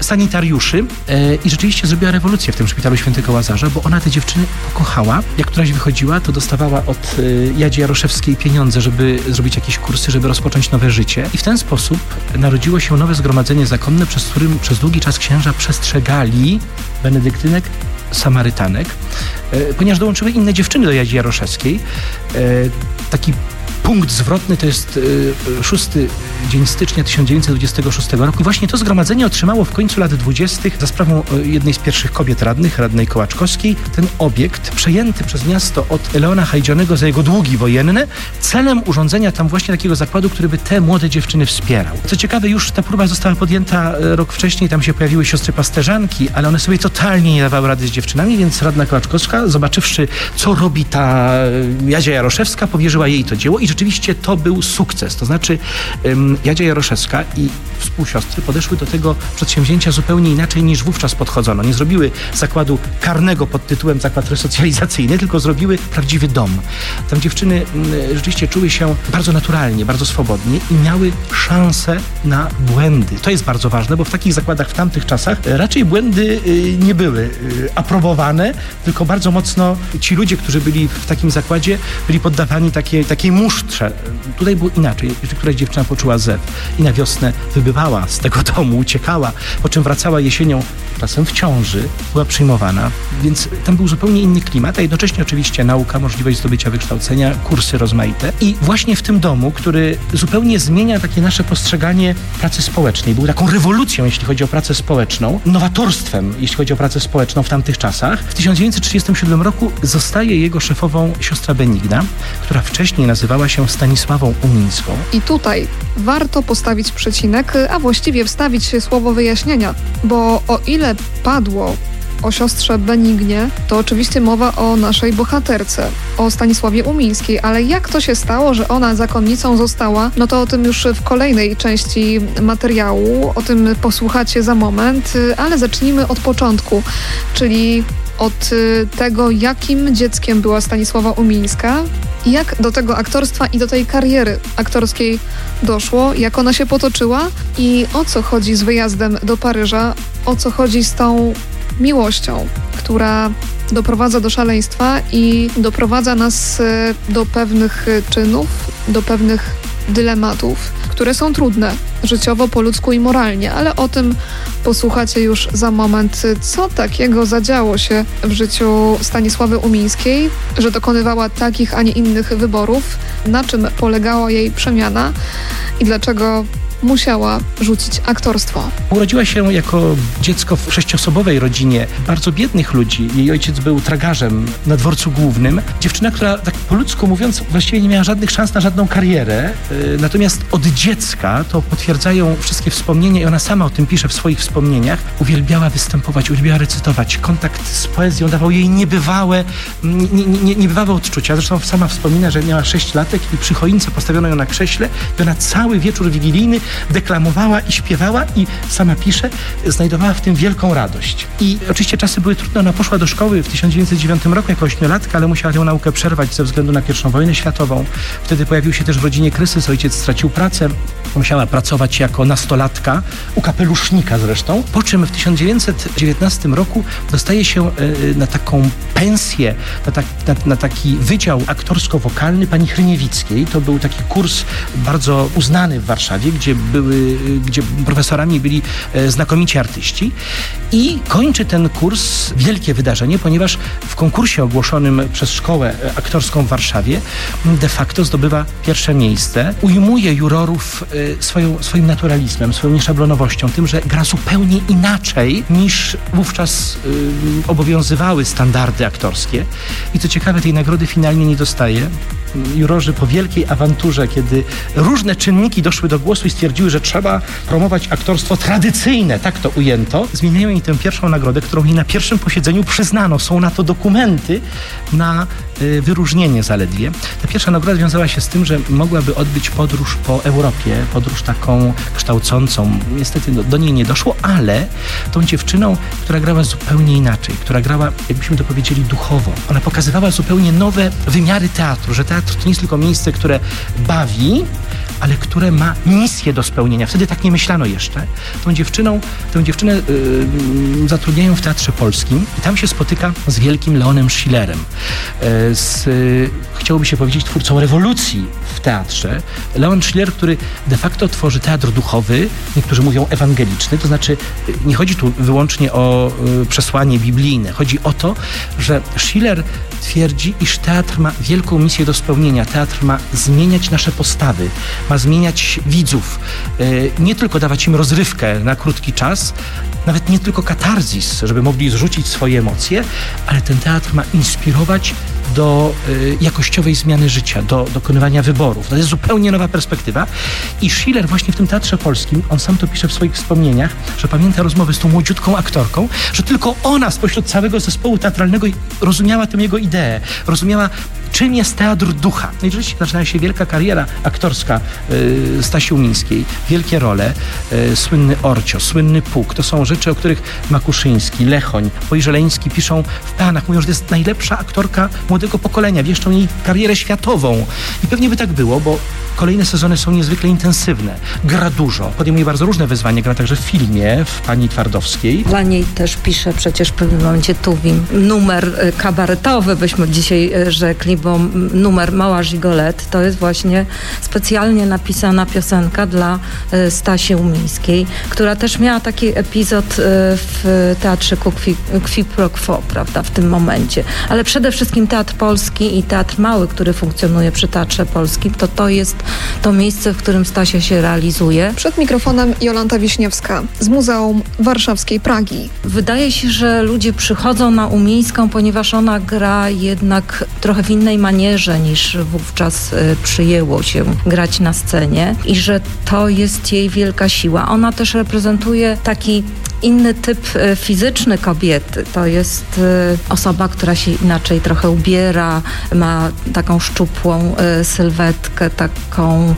sanitariuszy i rzeczywiście zrobiła rewolucję w tym szpitalu Świętego Łazarza, bo ona te dziewczyny pokochała. Jak któraś wychodziła, to dostawała od Jadzi Jaroszewskiej pieniądze, żeby zrobić jakieś kursy, żeby rozpocząć nowe życie. I w ten sposób narodziło się nowe zgromadzenie zakonne, przez którym przez długi czas księża przestrzegali benedyktynek, samarytanek, ponieważ dołączyły inne dziewczyny do Jadzi Jaroszewskiej. Taki punkt zwrotny to jest 6 dzień stycznia 1926 roku. I właśnie to zgromadzenie otrzymało w końcu lat 20. za sprawą jednej z pierwszych kobiet radnej Kołaczkowskiej ten obiekt przejęty przez miasto od Leona Hajdzianego za jego długi wojenne celem urządzenia tam właśnie takiego zakładu, który by te młode dziewczyny wspierał. Co ciekawe, już ta próba została podjęta rok wcześniej, tam się pojawiły siostry pasterzanki, ale one sobie totalnie nie dawały rady z dziewczynami, więc radna Kołaczkowska, zobaczywszy, co robi ta Jadzia Jaroszewska, powierzyła jej to dzieło i rzeczywiście to był sukces. To znaczy Jadzia Jaroszewska i współsiostry podeszły do tego przedsięwzięcia zupełnie inaczej niż wówczas podchodzono. Nie zrobiły zakładu karnego pod tytułem zakład resocjalizacyjny, tylko zrobiły prawdziwy dom. Tam dziewczyny rzeczywiście czuły się bardzo naturalnie, bardzo swobodnie i miały szansę na błędy. To jest bardzo ważne, bo w takich zakładach w tamtych czasach raczej błędy nie były aprobowane, tylko bardzo mocno ci ludzie, którzy byli w takim zakładzie, byli poddawani takiej musztrze. Tutaj było inaczej. Jeżeli któraś dziewczyna poczuła zew i na wiosnę wybywała z tego domu, uciekała, po czym wracała jesienią, czasem w ciąży, była przyjmowana. Więc tam był zupełnie inny klimat, a jednocześnie oczywiście nauka, możliwość zdobycia wykształcenia, kursy rozmaite. I właśnie w tym domu, który zupełnie zmienia takie nasze postrzeganie pracy społecznej, był taką rewolucją, jeśli chodzi o pracę społeczną, nowatorstwem, jeśli chodzi o pracę społeczną w tamtych czasach. W 1937 roku zostaje jego szefową siostra Benigna, która wcześniej nazywała się Stanisławą Umińską. I tutaj warto postawić przecinek, a właściwie wstawić słowo wyjaśnienia, bo o ile padło o siostrze Benignie, to oczywiście mowa o naszej bohaterce, o Stanisławie Umińskiej, ale jak to się stało, że ona zakonnicą została, no to o tym już w kolejnej części materiału, o tym posłuchacie za moment, ale zacznijmy od początku, czyli od tego, jakim dzieckiem była Stanisława Umińska, jak do tego aktorstwa i do tej kariery aktorskiej doszło, jak ona się potoczyła i o co chodzi z wyjazdem do Paryża, o co chodzi z tą miłością, która doprowadza do szaleństwa i doprowadza nas do pewnych czynów, do pewnych dylematów, które są trudne życiowo, po ludzku i moralnie, ale o tym posłuchacie już za moment, co takiego zadziało się w życiu Stanisławy Umińskiej, że dokonywała takich, a nie innych wyborów, na czym polegała jej przemiana i dlaczego musiała rzucić aktorstwo. Urodziła się jako dziecko w 6-osobowej rodzinie bardzo biednych ludzi. Jej ojciec był tragarzem na dworcu głównym. Dziewczyna, która tak po ludzku mówiąc właściwie nie miała żadnych szans na żadną karierę. Natomiast od dziecka, to potwierdzają wszystkie wspomnienia i ona sama o tym pisze w swoich wspomnieniach, uwielbiała występować, uwielbiała recytować. Kontakt z poezją dawał jej niebywałe odczucia. Zresztą sama wspomina, że miała 6 latek i przy choince postawiono ją na krześle i ona cały wieczór wigilijny deklamowała i śpiewała i sama pisze, znajdowała w tym wielką radość. I oczywiście czasy były trudne. Ona poszła do szkoły w 1909 roku jako 8-latka, ale musiała tę naukę przerwać ze względu na I wojnę światową. Wtedy pojawił się też w rodzinie kryzys. Ojciec stracił pracę. Musiała pracować jako nastolatka, u kapelusznika zresztą. Po czym w 1919 roku dostaje się na taką pensję, na taki wydział aktorsko-wokalny pani Hryniewickiej. To był taki kurs bardzo uznany w Warszawie, gdzie profesorami byli znakomici artyści i kończy ten kurs wielkie wydarzenie, ponieważ w konkursie ogłoszonym przez szkołę aktorską w Warszawie de facto zdobywa pierwsze miejsce. Ujmuje jurorów swoim naturalizmem, swoją nieszablonowością, tym, że gra zupełnie inaczej niż wówczas obowiązywały standardy aktorskie. I co ciekawe, tej nagrody finalnie nie dostaje. Jurorzy po wielkiej awanturze, kiedy różne czynniki doszły do głosu i stwierdziły, że trzeba promować aktorstwo tradycyjne, tak to ujęto, zmieniają jej tę pierwszą nagrodę, którą jej na pierwszym posiedzeniu przyznano. Są na to dokumenty na wyróżnienie zaledwie. Ta pierwsza nagroda wiązała się z tym, że mogłaby odbyć podróż po Europie, podróż taką kształcącą. Niestety do niej nie doszło, ale tą dziewczyną, która grała zupełnie inaczej, która grała, jakbyśmy to powiedzieli, duchowo. Ona pokazywała zupełnie nowe wymiary teatru, że teatr to nie jest tylko miejsce, które bawi, ale które ma misję do spełnienia. Wtedy tak nie myślano jeszcze. Tę dziewczynę zatrudniają w Teatrze Polskim i tam się spotyka z wielkim Leonem Schillerem. Chciałoby się powiedzieć, twórcą rewolucji w teatrze. Leon Schiller, który de facto tworzy teatr duchowy, niektórzy mówią ewangeliczny, to znaczy nie chodzi tu wyłącznie o przesłanie biblijne. Chodzi o to, że Schiller twierdzi, iż teatr ma wielką misję do spełnienia. Teatr ma zmieniać nasze postawy, ma zmieniać widzów, nie tylko dawać im rozrywkę na krótki czas, nawet nie tylko katarzis, żeby mogli zrzucić swoje emocje, ale ten teatr ma inspirować do jakościowej zmiany życia, do dokonywania wyborów. To jest zupełnie nowa perspektywa i Schiller właśnie w tym Teatrze Polskim, on sam to pisze w swoich wspomnieniach, że pamięta rozmowy z tą młodziutką aktorką, że tylko ona spośród całego zespołu teatralnego rozumiała tę jego ideę, rozumiała, czym jest teatr ducha. No i rzeczywiście zaczyna się wielka kariera aktorska Stasi Umińskiej. Wielkie role, słynny Orcio, słynny Puk. To są rzeczy, o których Makuszyński, Lechoń, Pojrzeleński piszą w planach. Mówią, że to jest najlepsza aktorka młodego pokolenia. Wieszczą jej karierę światową. I pewnie by tak było, bo kolejne sezony są niezwykle intensywne. Gra dużo. Podejmuje bardzo różne wyzwania. Gra także w filmie, w Pani Twardowskiej. Dla niej też pisze przecież w pewnym momencie Tuwim. Numer kabaretowy, byśmy dzisiaj rzekli, bo numer Mała Gigolette to jest właśnie specjalnie napisana piosenka dla Stasi Umińskiej, która też miała taki epizod w Teatrze Qui pro quo, prawda, w tym momencie. Ale przede wszystkim Teatr Polski i Teatr Mały, który funkcjonuje przy Teatrze Polskim, to jest to miejsce, w którym Stasia się realizuje. Przed mikrofonem Jolanta Wiśniewska z Muzeum Warszawskiej Pragi. Wydaje się, że ludzie przychodzą na Umińską, ponieważ ona gra jednak trochę w innej manierze niż wówczas przyjęło się grać na scenie i że to jest jej wielka siła. Ona też reprezentuje taki inny typ fizyczny kobiety. To jest osoba, która się inaczej trochę ubiera, ma taką szczupłą sylwetkę, taką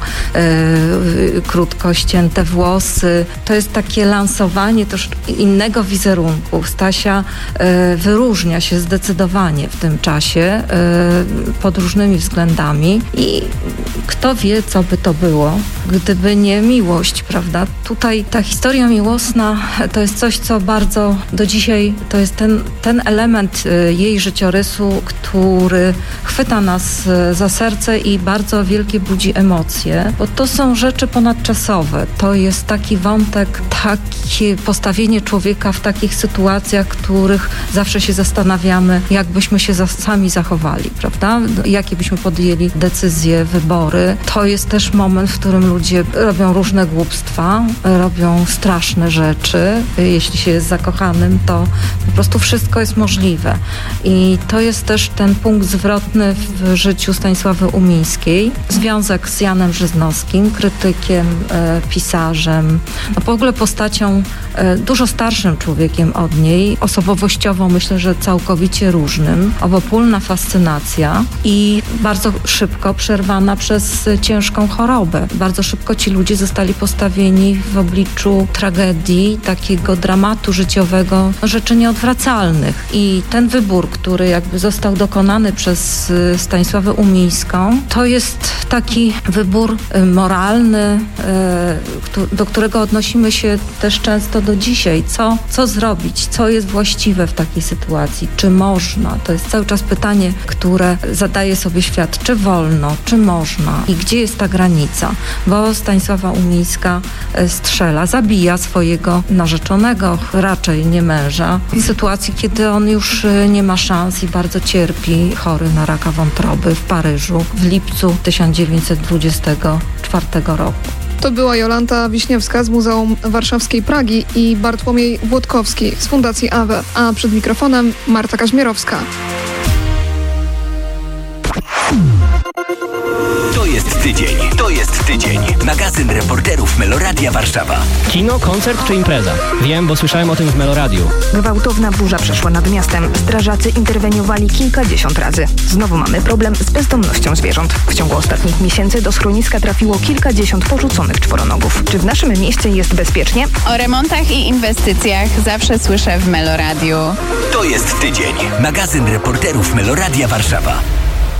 krótko ścięte włosy. To jest takie lansowanie też innego wizerunku. Stasia wyróżnia się zdecydowanie w tym czasie pod różnymi względami i kto wie, co by to było, gdyby nie miłość, prawda? Tutaj ta historia miłosna to jest coś, co bardzo do dzisiaj, to jest ten element jej życiorysu, który chwyta nas za serce i bardzo wielkie budzi emocje, bo to są rzeczy ponadczasowe. To jest taki wątek, takie postawienie człowieka w takich sytuacjach, których zawsze się zastanawiamy, jak byśmy się sami zachowali, prawda? Jakie byśmy podjęli decyzje, wybory. To jest też moment, w którym ludzie robią różne głupstwa, robią straszne rzeczy. Jeśli się jest zakochanym, to po prostu wszystko jest możliwe. I to jest też ten punkt zwrotny w życiu Stanisławy Umińskiej. Związek z Janem Żyznowskim, krytykiem, pisarzem, w ogóle postacią dużo starszym człowiekiem od niej, osobowościowo myślę, że całkowicie różnym, obopólna fascynacja i bardzo szybko przerwana przez ciężką chorobę. Bardzo szybko ci ludzie zostali postawieni w obliczu tragedii, takiego dramatu życiowego, rzeczy nieodwracalnych. I ten wybór, który jakby został dokonany przez Stanisławę Umińską, to jest taki wybór moralny, do którego odnosimy się też często do dzisiaj. Co zrobić? Co jest właściwe w takiej sytuacji? Czy można? To jest cały czas pytanie, które zadaje sobie świat. Czy wolno? Czy można? I gdzie jest ta granica? Bo Stanisława Umińska strzela, zabija swojego narzeczonego, raczej nie męża, w sytuacji, kiedy on już nie ma szans i bardzo cierpi, chory na raka wątroby w Paryżu w lipcu 1924 roku. To była Jolanta Wiśniewska z Muzeum Warszawskiej Pragi i Bartłomiej Włodkowski z Fundacji AWE, a przed mikrofonem Marta Kaźmierowska. To jest tydzień. Magazyn reporterów Meloradia Warszawa. Kino, koncert czy impreza? Wiem, bo słyszałem o tym w Meloradiu. Gwałtowna burza przeszła nad miastem. Strażacy interweniowali kilkadziesiąt razy. Znowu mamy problem z bezdomnością zwierząt. W ciągu ostatnich miesięcy do schroniska trafiło kilkadziesiąt porzuconych czworonogów. Czy w naszym mieście jest bezpiecznie? O remontach i inwestycjach zawsze słyszę w Meloradiu. To jest tydzień. Magazyn reporterów Meloradia Warszawa.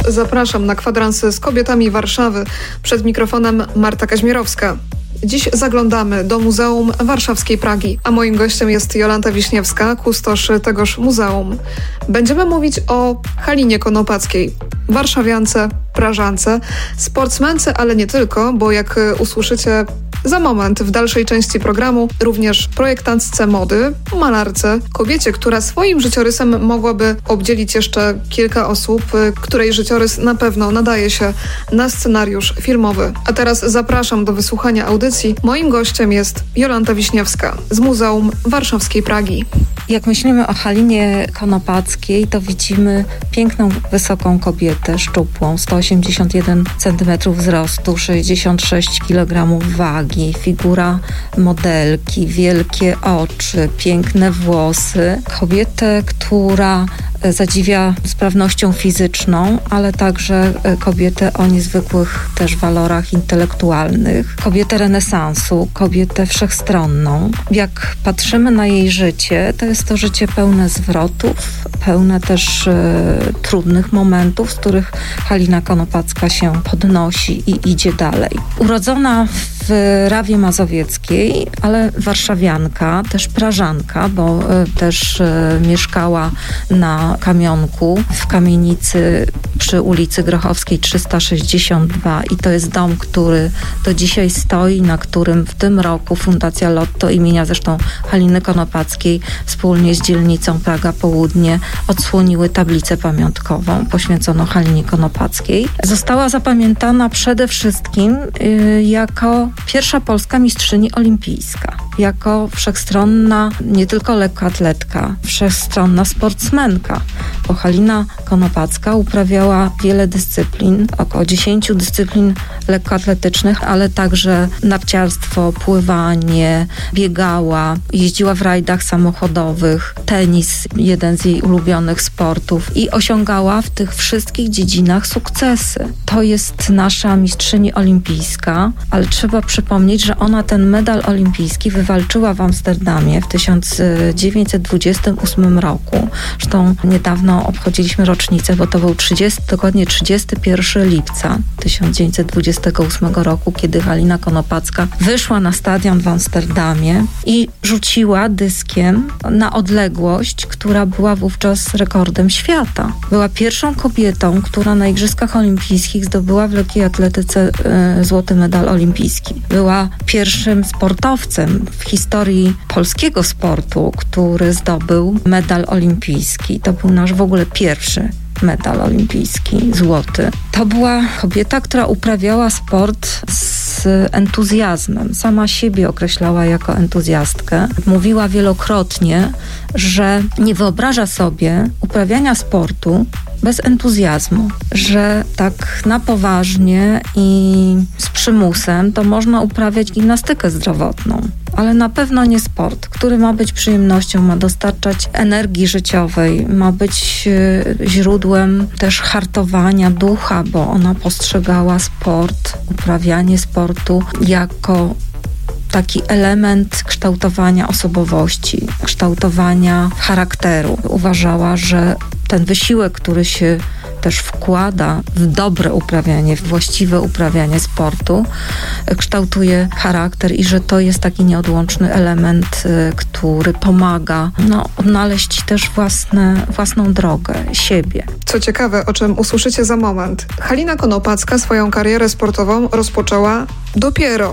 zapraszam na kwadrans z kobietami Warszawy. Przed mikrofonem Marta Kaźmierowska. Dziś zaglądamy do Muzeum Warszawskiej Pragi, a moim gościem jest Jolanta Wiśniewska, kustosz tegoż muzeum. Będziemy mówić o Halinie Konopackiej, warszawiance, prażance, sportsmence, ale nie tylko, bo jak usłyszycie za moment w dalszej części programu, również projektantce mody, malarce, kobiecie, która swoim życiorysem mogłaby obdzielić jeszcze kilka osób, której życiorys na pewno nadaje się na scenariusz filmowy. A teraz zapraszam do wysłuchania audycji. Moim gościem jest Jolanta Wiśniewska z Muzeum Warszawskiej Pragi. Jak myślimy o Halinie Konopackiej, to widzimy piękną, wysoką kobietę, szczupłą, 181 cm wzrostu, 66 kg wagi, figura modelki, wielkie oczy, piękne włosy. Kobietę, która zadziwia sprawnością fizyczną, ale także kobietę o niezwykłych też walorach intelektualnych. Kobietę renesansu, kobietę wszechstronną. Jak patrzymy na jej życie, to jest to życie pełne zwrotów, pełne też trudnych momentów, z których Halina Konopacka się podnosi i idzie dalej. Urodzona w Rawie Mazowieckiej, ale warszawianka, też prażanka, bo też mieszkała na Kamionku w kamienicy przy ulicy Grochowskiej 362 i to jest dom, który do dzisiaj stoi, na którym w tym roku Fundacja Lotto imienia zresztą Haliny Konopackiej wspólnie z dzielnicą Praga Południe odsłoniły tablicę pamiątkową poświęconą Halinie Konopackiej. Została zapamiętana przede wszystkim jako pierwsza polska mistrzyni olimpijska, jako wszechstronna nie tylko lekkoatletka, wszechstronna sportsmenka, bo Halina Konopacka uprawiała wiele dyscyplin, około 10 dyscyplin lekkoatletycznych, ale także narciarstwo, pływanie, biegała, jeździła w rajdach samochodowych, tenis, jeden z jej ulubionych sportów i osiągała w tych wszystkich dziedzinach sukcesy. To jest nasza mistrzyni olimpijska, ale trzeba przypomnieć, że ona ten medal olimpijski wywalczyła w Amsterdamie w 1928 roku. Zresztą niedawno obchodziliśmy rocznicę, bo to był dokładnie 31 lipca 1928 roku, kiedy Halina Konopacka wyszła na stadion w Amsterdamie i rzuciła dyskiem na odległość, która była wówczas rekordem świata. Była pierwszą kobietą, która na Igrzyskach Olimpijskich zdobyła w lekkiej atletyce złoty medal olimpijski. Była pierwszym sportowcem w historii polskiego sportu, który zdobył medal olimpijski. To był nasz w ogóle pierwszy medal olimpijski, złoty. To była kobieta, która uprawiała sport z entuzjazmem. Sama siebie określała jako entuzjastkę. Mówiła wielokrotnie, że nie wyobraża sobie uprawiania sportu bez entuzjazmu, że tak na poważnie i z przymusem to można uprawiać gimnastykę zdrowotną, ale na pewno nie sport, który ma być przyjemnością, ma dostarczać energii życiowej, ma być źródłem też hartowania ducha, bo ona postrzegała sport, uprawianie sportu jako taki element kształtowania osobowości, kształtowania charakteru. Uważała, że ten wysiłek, który się też wkłada w dobre uprawianie, w właściwe uprawianie sportu, kształtuje charakter i że to jest taki nieodłączny element, który pomaga odnaleźć też własną drogę, siebie. Co ciekawe, o czym usłyszycie za moment, Halina Konopacka swoją karierę sportową rozpoczęła dopiero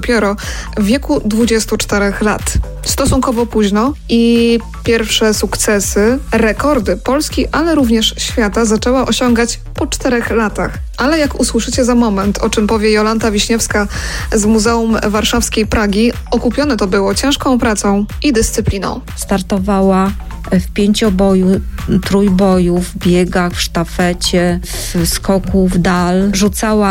w wieku 24 lat. Stosunkowo późno i pierwsze sukcesy, rekordy Polski, ale również świata zaczęła osiągać po 4 latach. Ale jak usłyszycie za moment, o czym powie Jolanta Wiśniewska z Muzeum Warszawskiej Pragi, okupione to było ciężką pracą i dyscypliną. Startowała w pięcioboju, trójboju, w biegach, w sztafecie, w skoku w dal. Rzucała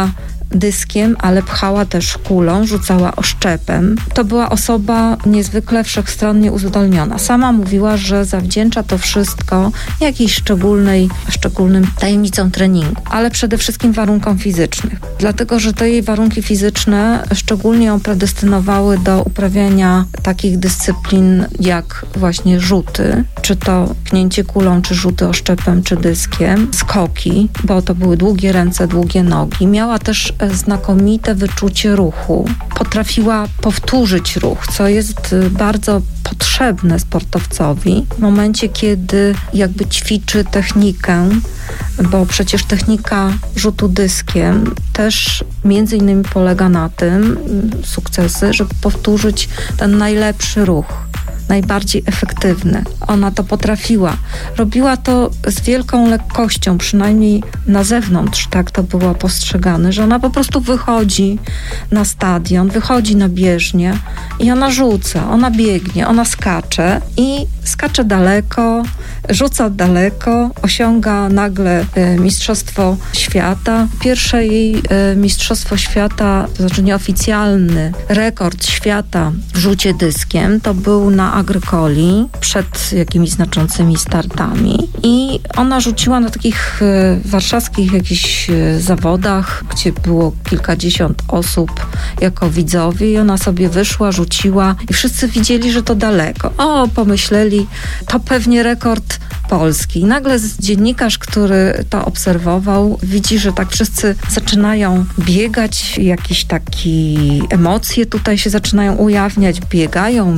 dyskiem, ale pchała też kulą, rzucała oszczepem. To była osoba niezwykle wszechstronnie uzdolniona. Sama mówiła, że zawdzięcza to wszystko jakiejś szczególnym tajemnicom treningu, ale przede wszystkim warunkom fizycznych. Dlatego, że te jej warunki fizyczne szczególnie ją predestynowały do uprawiania takich dyscyplin jak właśnie rzuty, czy to pchnięcie kulą, czy rzuty oszczepem, czy dyskiem, skoki, bo to były długie ręce, długie nogi. Miała też znakomite wyczucie ruchu. Potrafiła powtórzyć ruch, co jest bardzo potrzebne sportowcowi w momencie, kiedy jakby ćwiczy technikę, bo przecież technika rzutu dyskiem też między innymi polega na tym, sukcesy, żeby powtórzyć ten najlepszy ruch, najbardziej efektywny. Ona to potrafiła. Robiła to z wielką lekkością, przynajmniej na zewnątrz tak to było postrzegane, że ona po prostu wychodzi na stadion, wychodzi na bieżnię i ona rzuca, ona biegnie, ona skacze i skacze daleko, rzuca daleko, osiąga nagle Mistrzostwo Świata. Pierwsze jej Mistrzostwo Świata, to znaczy nieoficjalny rekord świata w rzucie dyskiem, to był na Agrykoli przed jakimiś znaczącymi startami i ona rzuciła na takich warszawskich jakichś zawodach, gdzie było kilkadziesiąt osób jako widzowie i ona sobie wyszła, rzuciła i wszyscy widzieli, że to daleko. O, pomyśleli, to pewnie rekord Polski. I nagle dziennikarz, który to obserwował, widzi, że tak wszyscy zaczynają biegać, jakieś takie emocje tutaj się zaczynają ujawniać, biegają,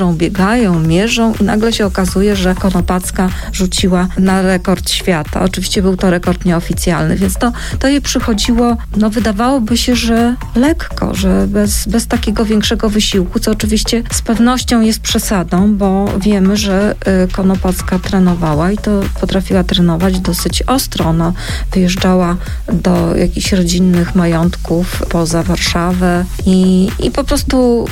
mierzą i nagle się okazuje, że Konopacka rzuciła na rekord świata. Oczywiście był to rekord nieoficjalny, więc to jej przychodziło, wydawałoby się, że lekko, że bez takiego większego wysiłku, co oczywiście z pewnością jest przesadą, bo wiemy, że Konopacka trenowała i to potrafiła trenować dosyć ostro. Ona wyjeżdżała do jakichś rodzinnych majątków poza Warszawę i po prostu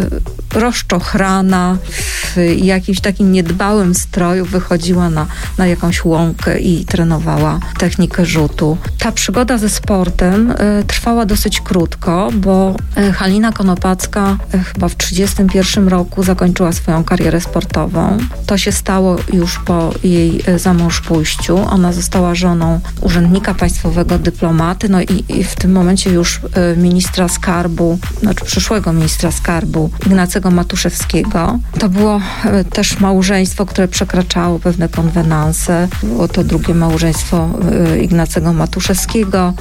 rozczochrana w jakimś takim niedbałym stroju wychodziła na jakąś łąkę i trenowała technikę rzutu. Ta przygoda ze sportem trwała dosyć krótko, bo Halina Konopacka chyba w 1931 roku zakończyła swoją karierę sportową. To się stało już po jej zamążpójściu. Ona została żoną urzędnika państwowego, dyplomaty, i w tym momencie już ministra skarbu, przyszłego ministra skarbu Ignacego Matuszewskiego. To było też małżeństwo, które przekraczało pewne konwenanse. Było to drugie małżeństwo Ignacego Matuszewskiego.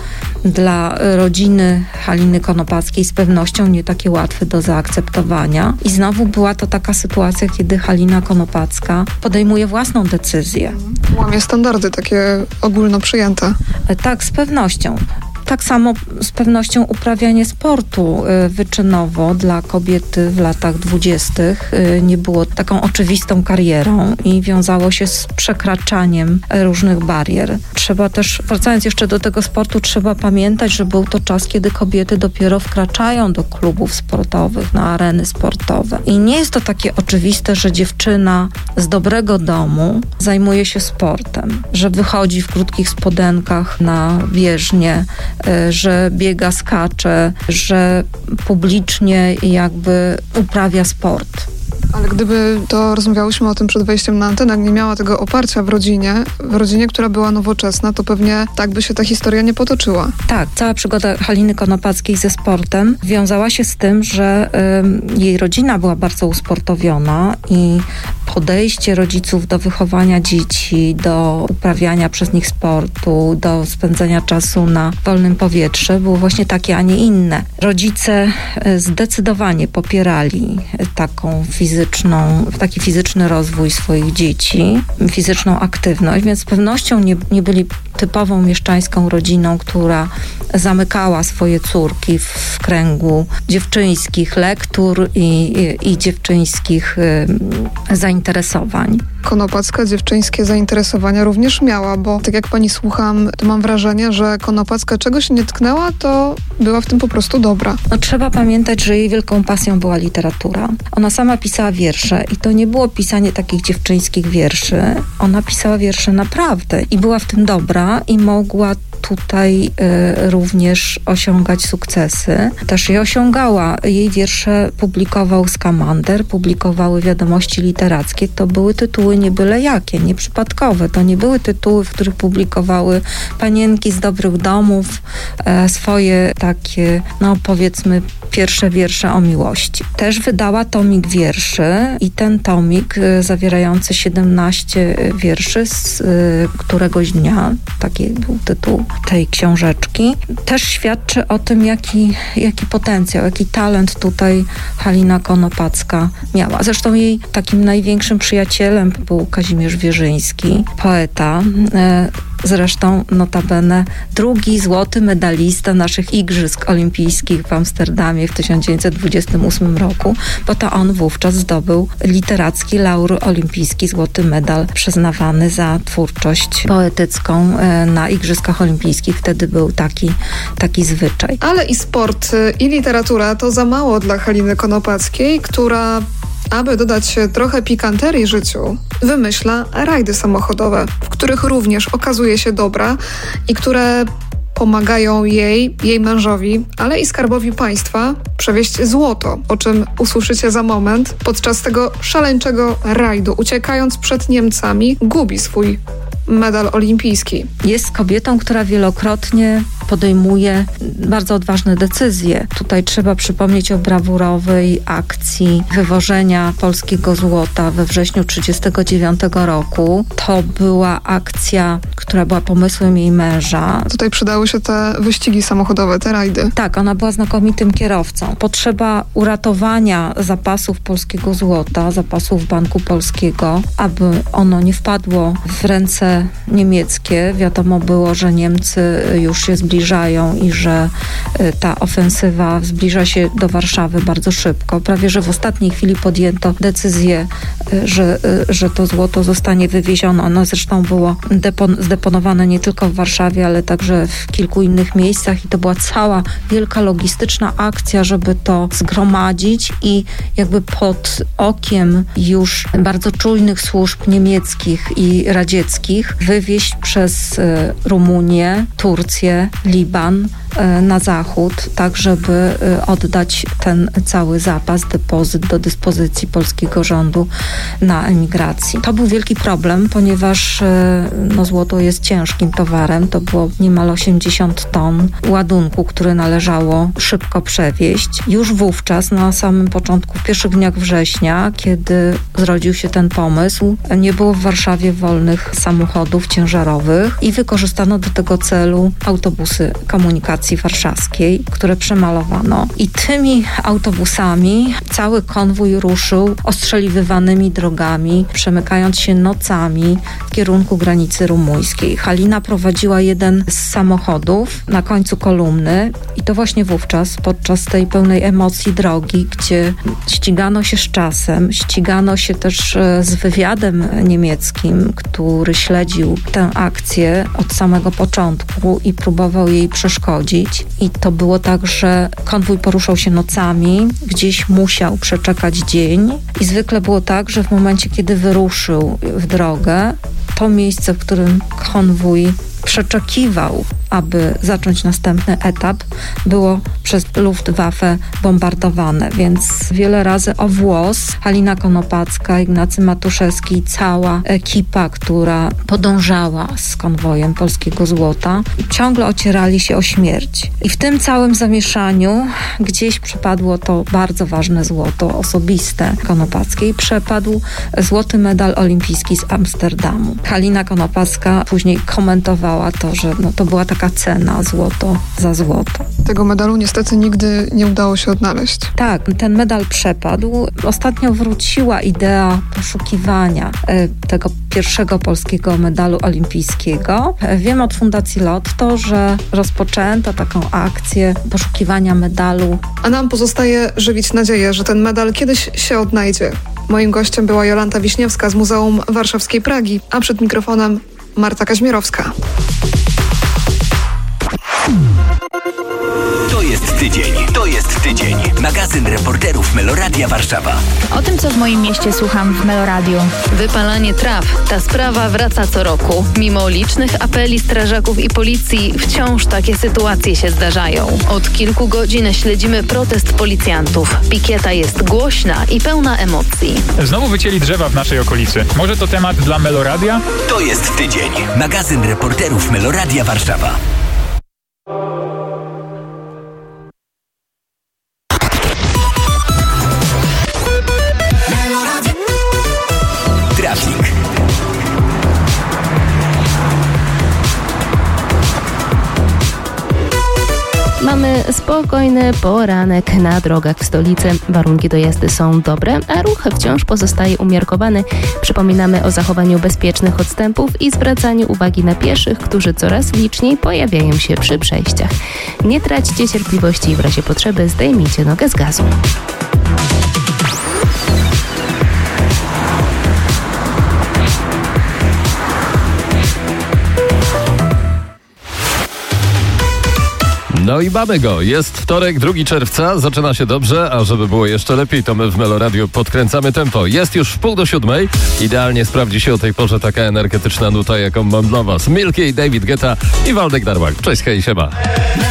Dla rodziny Haliny Konopackiej z pewnością nie takie łatwe do zaakceptowania. I znowu była to taka sytuacja, kiedy Halina Konopacka podejmuje własną decyzję. Łamie standardy takie ogólno przyjęte. Tak, z pewnością. Tak samo z pewnością uprawianie sportu wyczynowo dla kobiety w latach 20. nie było taką oczywistą karierą i wiązało się z przekraczaniem różnych barier. Trzeba też, wracając jeszcze do tego sportu, trzeba pamiętać, że był to czas, kiedy kobiety dopiero wkraczają do klubów sportowych, na areny sportowe. I nie jest to takie oczywiste, że dziewczyna z dobrego domu zajmuje się sportem, że wychodzi w krótkich spodenkach na bieżnię, że biega, skacze, że publicznie jakby uprawia sport. Ale gdyby to rozmawiałyśmy o tym przed wejściem na antenę, nie miała tego oparcia w rodzinie, która była nowoczesna, to pewnie tak by się ta historia nie potoczyła. Tak, cała przygoda Haliny Konopackiej ze sportem wiązała się z tym, że jej rodzina była bardzo usportowiona i podejście rodziców do wychowania dzieci, do uprawiania przez nich sportu, do spędzania czasu na wolnym powietrzu było właśnie takie, a nie inne. Rodzice zdecydowanie popierali taki fizyczny rozwój swoich dzieci, fizyczną aktywność, więc z pewnością nie byli typową mieszczańską rodziną, która zamykała swoje córki w kręgu dziewczyńskich lektur i dziewczyńskich zainteresowań. Konopacka dziewczyńskie zainteresowania również miała, bo tak jak pani słucham, to mam wrażenie, że Konopacka czegoś nie tknęła, to była w tym po prostu dobra. Trzeba pamiętać, że jej wielką pasją była literatura. Ona sama pisała wiersze i to nie było pisanie takich dziewczyńskich wierszy. Ona pisała wiersze naprawdę i była w tym dobra i mogła tutaj również osiągać sukcesy. Też je osiągała. Jej wiersze publikował Skamander, publikowały Wiadomości Literackie. To były tytuły nie byle jakie, nieprzypadkowe. To nie były tytuły, w których publikowały panienki z dobrych domów swoje takie, powiedzmy, pierwsze wiersze o miłości. Też wydała tomik wierszy i ten tomik zawierający 17 wierszy z któregoś dnia, taki był tytuł tej książeczki, też świadczy o tym, jaki potencjał, jaki talent tutaj Halina Konopacka miała. Zresztą jej takim największym przyjacielem był Kazimierz Wierzyński, poeta, zresztą notabene drugi złoty medalista naszych Igrzysk Olimpijskich w Amsterdamie w 1928 roku, bo to on wówczas zdobył literacki laur olimpijski, złoty medal przyznawany za twórczość poetycką na Igrzyskach Olimpijskich. Wtedy był taki zwyczaj. Ale i sport, i literatura to za mało dla Haliny Konopackiej, która, aby dodać trochę pikanterii życiu, wymyśla rajdy samochodowe, w których również okazuje się dobra i które pomagają jej mężowi, ale i skarbowi państwa przewieźć złoto, o czym usłyszycie za moment. Podczas tego szaleńczego rajdu, uciekając przed Niemcami, gubi swój medal olimpijski. Jest kobietą, która wielokrotnie podejmuje bardzo odważne decyzje. Tutaj trzeba przypomnieć o brawurowej akcji wywożenia polskiego złota we wrześniu 1939 roku. To była akcja, która była pomysłem jej męża. Tutaj przydały się te wyścigi samochodowe, te rajdy. Tak, ona była znakomitym kierowcą. Potrzeba uratowania zapasów polskiego złota, zapasów Banku Polskiego, aby ono nie wpadło w ręce niemieckie. Wiadomo było, że Niemcy już się zbliżają i że ta ofensywa zbliża się do Warszawy bardzo szybko. Prawie że w ostatniej chwili podjęto decyzję, że to złoto zostanie wywiezione. Ono zresztą było zdeponowane nie tylko w Warszawie, ale także w kilku innych miejscach i to była cała wielka logistyczna akcja, żeby to zgromadzić i jakby pod okiem już bardzo czujnych służb niemieckich i radzieckich wywieźć przez Rumunię, Turcję, Liban na zachód, tak żeby oddać ten cały zapas, depozyt do dyspozycji polskiego rządu na emigracji. To był wielki problem, ponieważ złoto jest ciężkim towarem. To było niemal 80 ton ładunku, który należało szybko przewieźć. Już wówczas, na samym początku, w pierwszych dniach września, kiedy zrodził się ten pomysł, nie było w Warszawie wolnych samochodów ciężarowych i wykorzystano do tego celu autobusy komunikacji warszawskiej, które przemalowano. I tymi autobusami cały konwój ruszył ostrzeliwywanymi drogami, przemykając się nocami w kierunku granicy rumuńskiej. Halina prowadziła jeden z samochodów na końcu kolumny i to właśnie wówczas, podczas tej pełnej emocji drogi, gdzie ścigano się z czasem, ścigano się też z wywiadem niemieckim, który śledził tę akcję od samego początku i próbował jej przeszkodzić. I to było tak, że konwój poruszał się nocami, gdzieś musiał przeczekać dzień i zwykle było tak, że w momencie, kiedy wyruszył w drogę, to miejsce, w którym konwój przeczekiwał, aby zacząć następny etap, było przez Luftwaffe bombardowane, więc wiele razy o włos Halina Konopacka, Ignacy Matuszewski, cała ekipa, która podążała z konwojem polskiego złota, ciągle ocierali się o śmierć. I w tym całym zamieszaniu gdzieś przepadło to bardzo ważne złoto osobiste Konopackiej. Przepadł złoty medal olimpijski z Amsterdamu. Halina Konopacka później komentowała to, że to była taka cena, złoto za złoto. Tego medalu niestety nigdy nie udało się odnaleźć. Tak, ten medal przepadł. Ostatnio wróciła idea poszukiwania tego pierwszego polskiego medalu olimpijskiego. Wiem od Fundacji Lotto, że rozpoczęto taką akcję poszukiwania medalu. A nam pozostaje żywić nadzieję, że ten medal kiedyś się odnajdzie. Moim gościem była Jolanta Wiśniewska z Muzeum Warszawskiej Pragi, a przed mikrofonem Marta Kaźmierowska. To jest tydzień. To jest tydzień. Magazyn reporterów Meloradia Warszawa. O tym, co w moim mieście słucham w Meloradiu. Wypalanie traw. Ta sprawa wraca co roku. Mimo licznych apeli strażaków i policji, wciąż takie sytuacje się zdarzają. Od kilku godzin śledzimy protest policjantów. Pikieta jest głośna i pełna emocji. Znowu wycięli drzewa w naszej okolicy. Może to temat dla Meloradia? To jest tydzień. Magazyn reporterów Meloradia Warszawa. Trafik. Mamy spokojny poranek na drogach w stolicy. Warunki do jazdy są dobre, a ruch wciąż pozostaje umiarkowany. Przypominamy o zachowaniu bezpiecznych odstępów i zwracaniu uwagi na pieszych, którzy coraz liczniej pojawiają się przy przejściach. Nie traćcie cierpliwości i w razie potrzeby zdejmijcie nogę z gazu. No i mamy go. Jest wtorek, 2 czerwca. Zaczyna się dobrze, a żeby było jeszcze lepiej, to my w Meloradiu podkręcamy tempo. Jest już 6:30. Idealnie sprawdzi się o tej porze taka energetyczna nuta, jaką mam dla was. Milky, David Guetta i Waldek Darłak. Cześć, hej, siema.